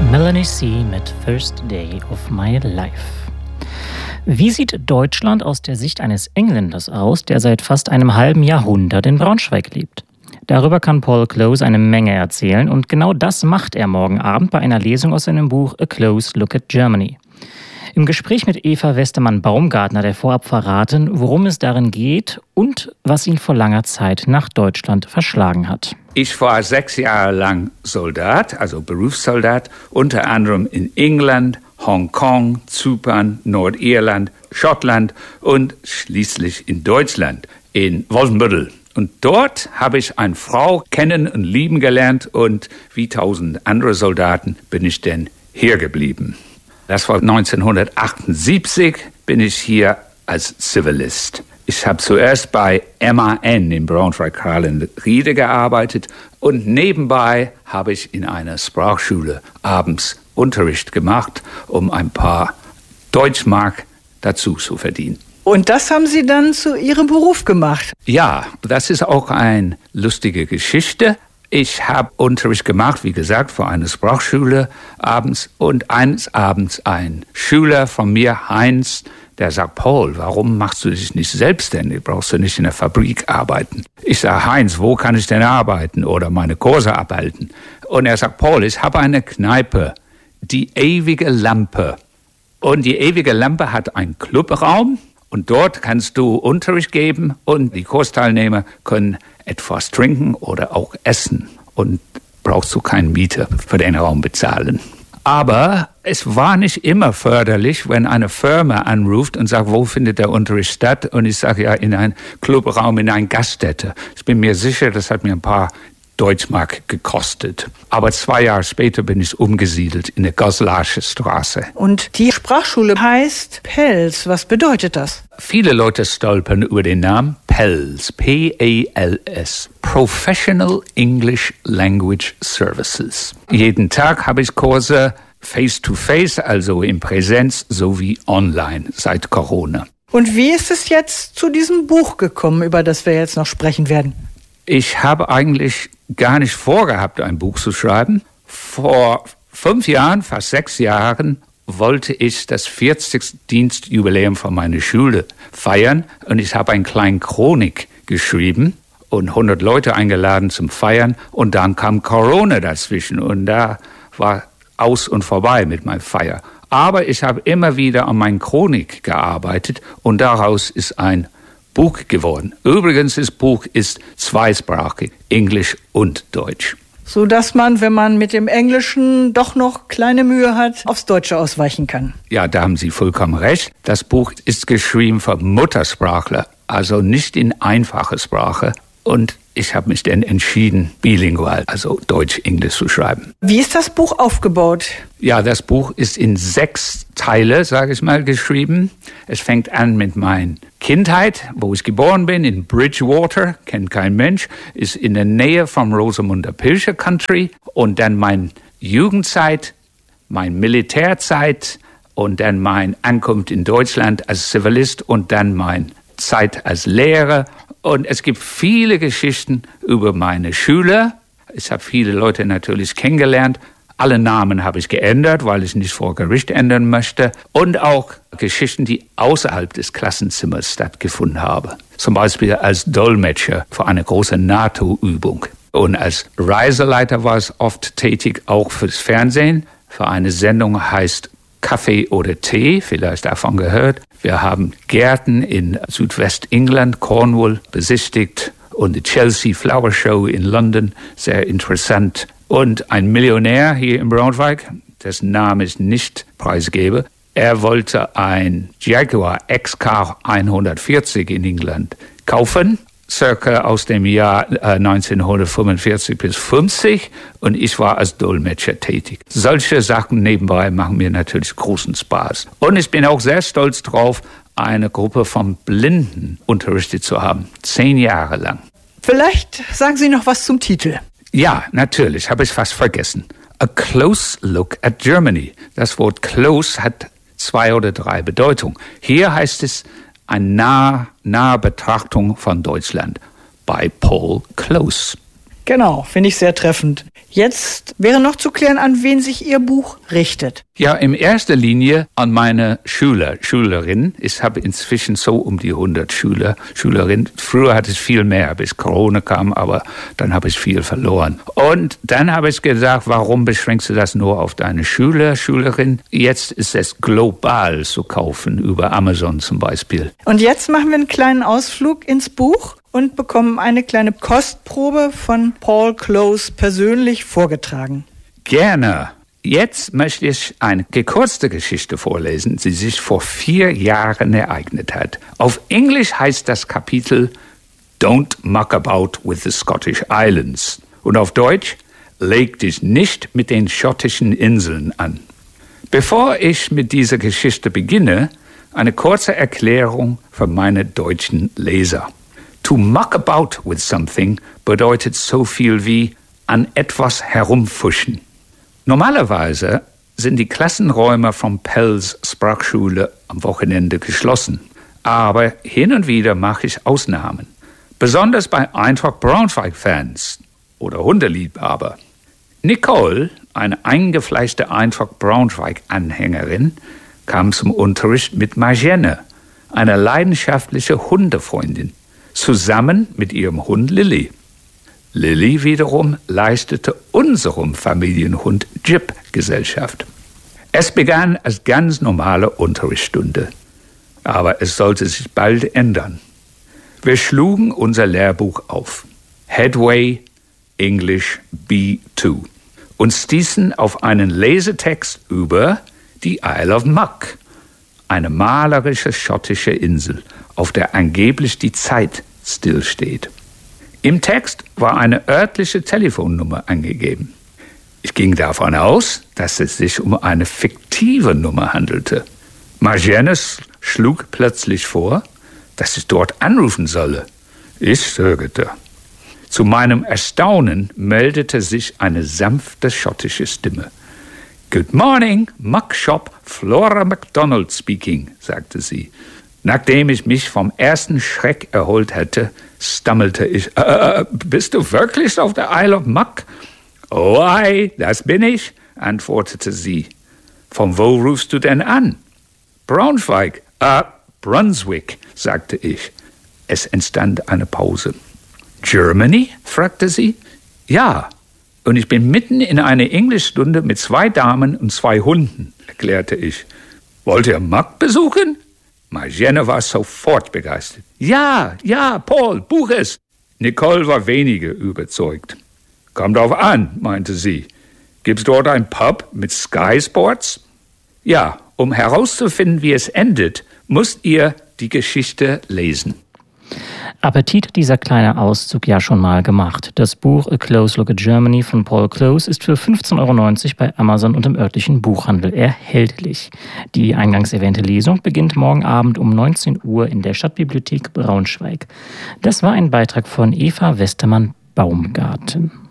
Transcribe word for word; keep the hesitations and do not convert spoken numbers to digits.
Melanie C. mit First Day of My Life. Wie sieht Deutschland aus der Sicht eines Engländers aus, der seit fast einem halben Jahrhundert in Braunschweig lebt? Darüber kann Paul Close eine Menge erzählen und genau das macht er morgen Abend bei einer Lesung aus seinem Buch A Close Look at Germany. Im Gespräch mit Eva Westermann-Baumgartner der vorab verraten, worum es darin geht und was ihn vor langer Zeit nach Deutschland verschlagen hat. Ich war sechs Jahre lang Soldat, also Berufssoldat, unter anderem in England, Hongkong, Zypern, Nordirland, Schottland und schließlich in Deutschland, in Wolfenbüttel. Und dort habe ich eine Frau kennen und lieben gelernt und wie tausend andere Soldaten bin ich denn hier geblieben. Das war neunzehnhundertachtundsiebzig, bin ich hier als Zivilist. Ich habe zuerst bei M A N in Braunschweig-Krallen-Riede gearbeitet und nebenbei habe ich in einer Sprachschule abends Unterricht gemacht, um ein paar Deutschmark dazu zu verdienen. Und das haben Sie dann zu Ihrem Beruf gemacht? Ja, das ist auch eine lustige Geschichte. Ich habe Unterricht gemacht, wie gesagt, vor einer Sprachschule abends. Und eines Abends ein Schüler von mir, Heinz, der sagt, Paul, warum machst du dich nicht selbstständig? Brauchst du nicht in der Fabrik arbeiten? Ich sage, Heinz, wo kann ich denn arbeiten oder meine Kurse abhalten? Und er sagt, Paul, ich habe eine Kneipe, die ewige Lampe. Und die ewige Lampe hat einen Clubraum. Und dort kannst du Unterricht geben und die Kursteilnehmer können etwas trinken oder auch essen. Und brauchst du keinen Mieter für den Raum bezahlen. Aber es war nicht immer förderlich, wenn eine Firma anruft und sagt, wo findet der Unterricht statt? Und ich sage, ja, in einem Clubraum, in einer Gaststätte. Ich bin mir sicher, das hat mir ein paar Deutschmark gekostet. Aber zwei Jahre später bin ich umgesiedelt in der Goslarsche Straße. Und die Sprachschule heißt Pels. Was bedeutet das? Viele Leute stolpern über den Namen Pels, P E L S, Professional English Language Services. Jeden Tag habe ich Kurse face-to-face, also in Präsenz, sowie online seit Corona. Und wie ist es jetzt zu diesem Buch gekommen, über das wir jetzt noch sprechen werden? Ich habe eigentlich gar nicht vorgehabt, ein Buch zu schreiben. Vor fünf Jahren, fast sechs Jahren, wollte ich das vierzigste Dienstjubiläum von meiner Schule feiern. Und ich habe eine kleine Chronik geschrieben und hundert Leute eingeladen zum Feiern. Und dann kam Corona dazwischen und da war aus und vorbei mit meiner Feier. Aber ich habe immer wieder an meiner Chronik gearbeitet und daraus ist ein Buch geworden. Übrigens, das Buch ist zweisprachig, Englisch und Deutsch. So dass man, wenn man mit dem Englischen doch noch kleine Mühe hat, aufs Deutsche ausweichen kann. Ja, da haben Sie vollkommen recht. Das Buch ist geschrieben für Muttersprachler, also nicht in einfache Sprache. Und ich habe mich dann entschieden, bilingual, also Deutsch-Englisch zu schreiben. Wie ist das Buch aufgebaut? Ja, das Buch ist in sechs Teile, sage ich mal, geschrieben. Es fängt an mit meiner Kindheit, wo ich geboren bin, in Bridgewater, kennt kein Mensch, ist in der Nähe vom Rosamunde Pilcher Country. Und dann meine Jugendzeit, meine Militärzeit und dann meine Ankunft in Deutschland als Zivilist und dann meine Zeit als Lehrer. Und es gibt viele Geschichten über meine Schüler. Ich habe viele Leute natürlich kennengelernt. Alle Namen habe ich geändert, weil ich nicht vor Gericht ändern möchte. Und auch Geschichten, die außerhalb des Klassenzimmers stattgefunden haben. Zum Beispiel als Dolmetscher für eine große NATO-Übung. Und als Reiseleiter war ich oft tätig, auch fürs Fernsehen. Für eine Sendung heißt Kaffee oder Tee, vielleicht davon gehört. Wir haben Gärten in Südwestengland, Cornwall, besichtigt und die Chelsea Flower Show in London, sehr interessant. Und ein Millionär hier in Braunschweig, dessen Name ich nicht preisgebe, er wollte ein Jaguar X K hundertvierzig in England kaufen, circa aus dem Jahr äh, neunzehnhundertfünfundvierzig bis fünfzig, und ich war als Dolmetscher tätig. Solche Sachen nebenbei machen mir natürlich großen Spaß. Und ich bin auch sehr stolz drauf, eine Gruppe von Blinden unterrichtet zu haben, zehn Jahre lang. Vielleicht sagen Sie noch was zum Titel. Ja, natürlich, habe ich fast vergessen. A Close Look at Germany. Das Wort close hat zwei oder drei Bedeutungen. Hier heißt es eine nahe, nahe Betrachtung von Deutschland bei Paul Close. Genau, finde ich sehr treffend. Jetzt wäre noch zu klären, an wen sich Ihr Buch richtet. Ja, in erster Linie an meine Schüler, Schülerinnen. Ich habe inzwischen so um die hundert Schüler, Schülerinnen. Früher hatte ich viel mehr, bis Corona kam, aber dann habe ich viel verloren. Und dann habe ich gedacht, warum beschränkst du das nur auf deine Schüler, Schülerinnen? Jetzt ist es global zu kaufen, über Amazon zum Beispiel. Und jetzt machen wir einen kleinen Ausflug ins Buch und bekommen eine kleine Kostprobe von Paul Close persönlich vorgetragen. Gerne. Jetzt möchte ich eine gekürzte Geschichte vorlesen, die sich vor vier Jahren ereignet hat. Auf Englisch heißt das Kapitel Don't Muck About with the Scottish Islands. Und auf Deutsch, leg dich nicht mit den schottischen Inseln an. Bevor ich mit dieser Geschichte beginne, eine kurze Erklärung für meine deutschen Leser. To muck about with something bedeutet so viel wie an etwas herumfuschen. Normalerweise sind die Klassenräume von Pells Sprachschule am Wochenende geschlossen. Aber hin und wieder mache ich Ausnahmen. Besonders bei Eintracht Braunschweig-Fans oder Hundeliebhaber. Nicole, eine eingefleischte Eintracht Braunschweig-Anhängerin, kam zum Unterricht mit Marjane, einer leidenschaftlichen Hundefreundin, zusammen mit ihrem Hund Lilly. Lilly wiederum leistete unserem Familienhund Jip Gesellschaft. Es begann als ganz normale Unterrichtsstunde, aber es sollte sich bald ändern. Wir schlugen unser Lehrbuch auf, Headway English B zwei, und stießen auf einen Lesetext über die Isle of Muck, eine malerische schottische Insel, auf der angeblich die Zeit stillsteht. Im Text war eine örtliche Telefonnummer angegeben. Ich ging davon aus, dass es sich um eine fiktive Nummer handelte. Marjane schlug plötzlich vor, dass ich dort anrufen solle. Ich zögerte. Zu meinem Erstaunen meldete sich eine sanfte schottische Stimme. Good morning, Muck Shop, Flora MacDonald speaking, sagte sie. Nachdem ich mich vom ersten Schreck erholt hatte, stammelte ich, äh, bist du wirklich auf der Isle of Muck? Oh, ei, das bin ich, antwortete sie. Von wo rufst du denn an? Braunschweig, äh, Brunswick, sagte ich. Es entstand eine Pause. Germany? fragte sie. Ja, und ich bin mitten in einer Englischstunde mit zwei Damen und zwei Hunden, erklärte ich. Wollt ihr Muck besuchen? Marjane war sofort begeistert. Ja, ja, Paul, buch es. Nicole war weniger überzeugt. Kommt drauf an, meinte sie. Gibt's dort ein Pub mit Sky Sports? Ja, um herauszufinden, wie es endet, müsst ihr die Geschichte lesen. Appetit dieser kleine Auszug ja schon mal gemacht. Das Buch A Close Look at Germany von Paul Close ist für fünfzehn Euro neunzig bei Amazon und im örtlichen Buchhandel erhältlich. Die eingangs erwähnte Lesung beginnt morgen Abend um neunzehn Uhr in der Stadtbibliothek Braunschweig. Das war ein Beitrag von Eva Westermann-Baumgarten.